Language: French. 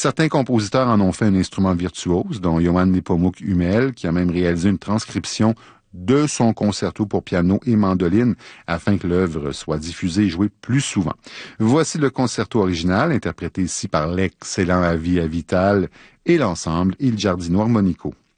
Certains compositeurs en ont fait un instrument virtuose, dont Johann Nepomuk Hummel, qui a même réalisé une transcription de son concerto pour piano et mandoline afin que l'œuvre soit diffusée et jouée plus souvent. Voici le concerto original, interprété ici par l'excellent Avi Avital et l'ensemble Il Giardino Armonico.